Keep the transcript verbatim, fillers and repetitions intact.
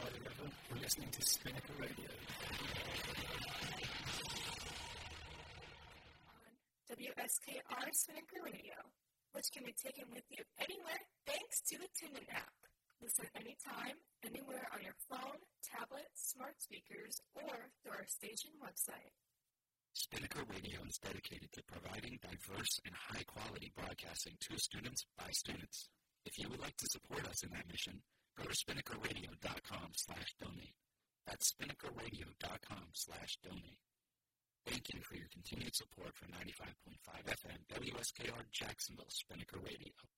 Charlie River. You're listening to Spinnaker Radio. On W S K R Spinnaker Radio, which can be taken with you anywhere thanks to the TuneIn app. Listen anytime, anywhere on your phone, tablet, smart speakers, or through our station website. Spinnaker Radio is dedicated to providing diverse and high-quality broadcasting to students by students. If you would like to support us in that mission, go to spinnakerradio.com slash donate. That's spinnakerradio.com slash donate. Thank you for your continued support for ninety-five point five F M W S K R Jacksonville Spinnaker Radio.